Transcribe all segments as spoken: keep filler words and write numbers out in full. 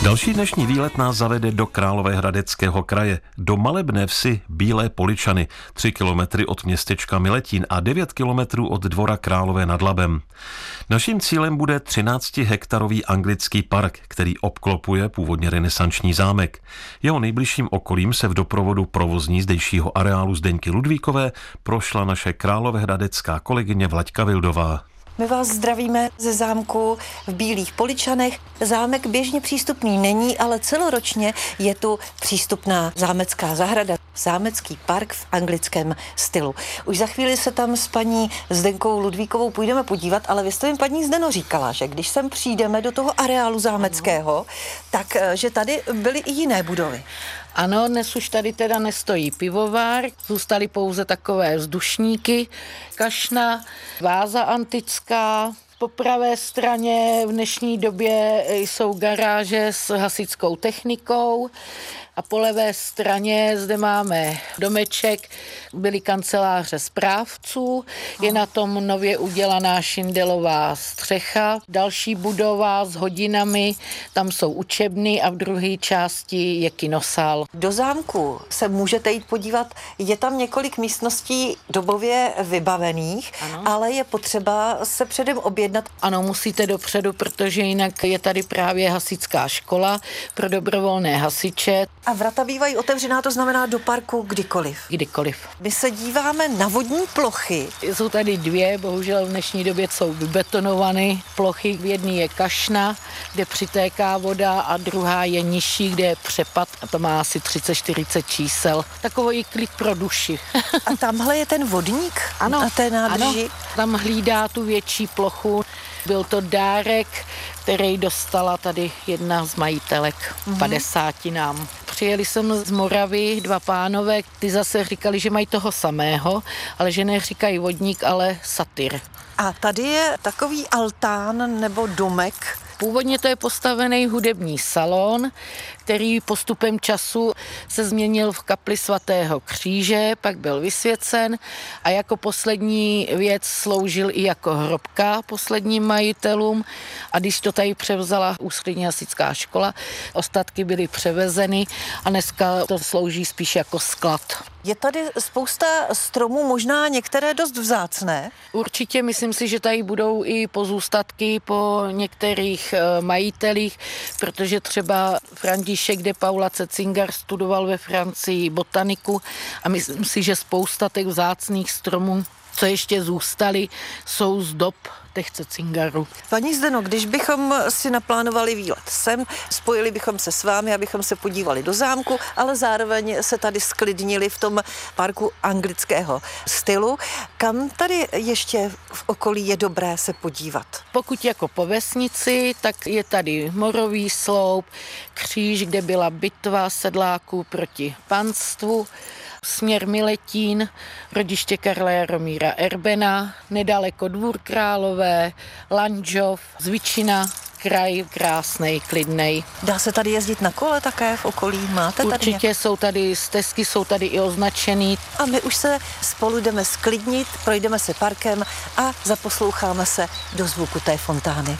Další dnešní výlet nás zavede do Královéhradeckého kraje, do malebné vsi Bílé Poličany, tři kilometry od městečka Miletín a devět kilometrů od dvora Králové nad Labem. Naším cílem bude třináctihektarový anglický park, který obklopuje původně renesanční zámek. Jeho nejbližším okolím se v doprovodu provozní zdejšího areálu Zdeňky Ludvíkové prošla naše královéhradecká kolegyně Vlaďka Vildová. My vás zdravíme ze zámku v Bílých Poličanech. Zámek běžně přístupný není, ale celoročně je tu přístupná zámecká zahrada, zámecký park v anglickém stylu. Už za chvíli se tam s paní Zdenkou Ludvíkovou půjdeme podívat, ale vy jste jim paní Zdeno říkala, že když sem přijdeme do toho areálu zámeckého, tak že tady byly i jiné budovy. Ano, dnes už tady teda nestojí pivovár, zůstaly pouze takové vzdušníky, kašna, váza antická. Po pravé straně v dnešní době jsou garáže s hasičskou technikou a po levé straně zde máme domeček, byly kanceláře správců, je na tom nově udělaná šindelová střecha, další budova s hodinami, tam jsou učebny a v druhé části je kinosál. Do zámku se můžete jít podívat, je tam několik místností dobově vybavených, ano. Ale je potřeba se předem objednat. Ano, musíte dopředu, protože jinak je tady právě hasičská škola pro dobrovolné hasiče. A vrata bývají otevřená, to znamená do parku kdykoliv. Kdykoliv. My se díváme na vodní plochy. Jsou tady dvě, bohužel v dnešní době jsou vybetonované plochy. V jedné je kašna, kde přitéká voda a druhá je nižší, kde je přepad a to má asi třicet čtyřicet čísel. Takový klid pro duši. A tamhle je ten vodník ano, na té nádrži? Ano, tam hlídá tu větší plochu. Byl to dárek, který dostala tady jedna z majitelek, mm-hmm. padesáti nám. Přijeli jsem z Moravy, dva pánové, ty zase říkali, že mají toho samého, ale že neříkají vodník, ale satyr. A tady je takový altán nebo domek. Původně to je postavený hudební salon, který postupem času se změnil v kapli svatého kříže, pak byl vysvěcen a jako poslední věc sloužil i jako hrobka posledním majitelům a když to tady převzala ústřední hasičská škola, ostatky byly převezeny a dneska to slouží spíš jako sklad. Je tady spousta stromů, možná některé dost vzácné. Určitě, myslím si, že tady budou i pozůstatky po některých majitelích, protože třeba František de Paula Cetzinger studoval ve Francii botaniku a myslím si, že spousta těch vzácných stromů, co ještě zůstaly, jsou z dob těch Cetzingerů. Paní Zdeno, když bychom si naplánovali výlet sem, spojili bychom se s vámi, abychom se podívali do zámku, ale zároveň se tady sklidnili v tom parku anglického stylu. Kam tady ještě v okolí je dobré se podívat? Pokud jako po vesnici, tak je tady Morový sloup, kříž, kde byla bitva sedláků proti panstvu, směr Miletín, rodiště Karla Jaromíra Erbena, nedaleko Dvůr Králové, Lanžov, Zvičina, kraj krásnej, klidnej. Dá se tady jezdit na kole také v okolí? Máte tady? Určitě nějak... jsou tady stezky, jsou tady i označený. A my už se spolu jdeme sklidnit, projdeme se parkem a zaposloucháme se do zvuku té fontány.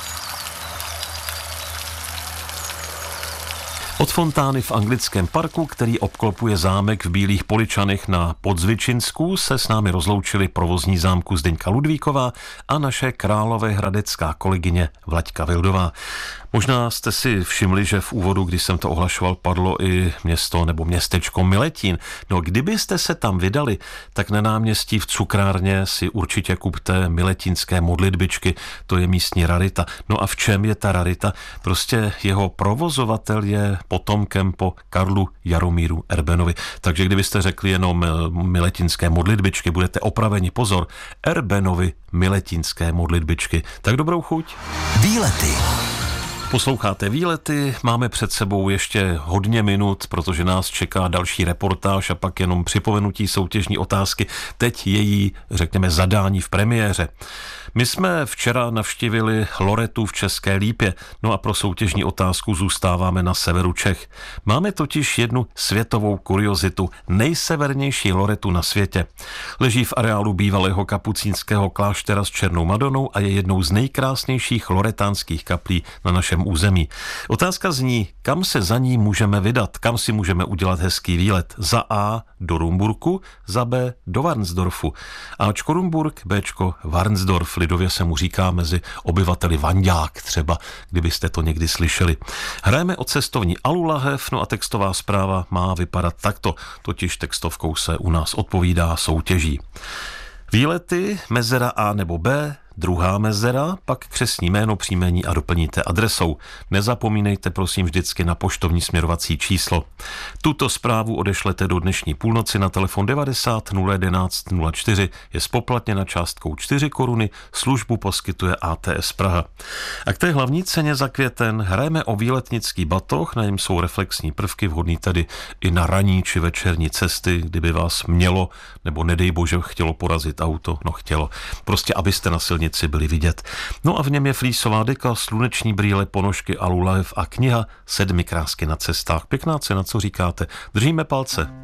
Od fontány v anglickém parku, který obklopuje zámek v Bílých Poličanech na Podzvičinsku, se s námi rozloučili provozní zámku Zdeňka Ludvíková a naše královéhradecká kolegyně Vlaďka Vildová. Možná jste si všimli, že v úvodu, když jsem to ohlašoval, padlo i město nebo městečko Miletín. No, kdybyste se tam vydali, tak na náměstí v cukrárně si určitě kupte miletínské modlitbičky, to je místní rarita. No a v čem je ta rarita? Prostě jeho provozovatel je potomkem po Karlu Jaromíru Erbenovi. Takže kdybyste řekli jenom miletínské modlitbičky, budete opraveni, pozor, Erbenovi miletínské modlitbičky. Tak dobrou chuť. Výlety. Posloucháte Výlety, máme před sebou ještě hodně minut, protože nás čeká další reportáž a pak jenom připomenutí soutěžní otázky. Teď její, řekněme, zadání v premiéře. My jsme včera navštívili Loretu v České Lípě, no a pro soutěžní otázku zůstáváme na severu Čech. Máme totiž jednu světovou kuriozitu, nejsevernější Loretu na světě. Leží v areálu bývalého kapucínského kláštera s Černou Madonou a je jednou z nejkrásnějších loretánských kaplí na našem českém území. Otázka zní, kam se za ní můžeme vydat, kam si můžeme udělat hezký výlet. Za A do Rumburku, za B do Varnsdorfu. Ačko Rumburk, Bčko Varnsdorf, lidově se mu říká mezi obyvateli Vanďák třeba, kdybyste to někdy slyšeli. Hrajeme o cestovní alulahev, no a textová zpráva má vypadat takto, totiž textovkou se u nás odpovídá soutěží. Výlety, mezera A nebo B, druhá mezera, pak křestní jméno, příjmení a doplníte adresou. Nezapomínejte prosím vždycky na poštovní směrovací číslo. Tuto zprávu odešlete do dnešní půlnoci na telefon devadesát nula jedenáct nula čtyři, je spoplatněna částkou čtyři koruny, službu poskytuje A T S Praha. A k té hlavní ceně za květen hrajeme o výletnický batoh, na něm jsou reflexní prvky, vhodný tedy i na ranní či večerní cesty, kdyby vás mělo, nebo nedej bože chtělo porazit auto, no chtělo, prostě abyste na silnici byli vidět. No a v něm je flísová deka, sluneční brýle, ponožky, alulahev a kniha Sedmi krásky na cestách. Pěkná cena, co říkáte? Držíme palce.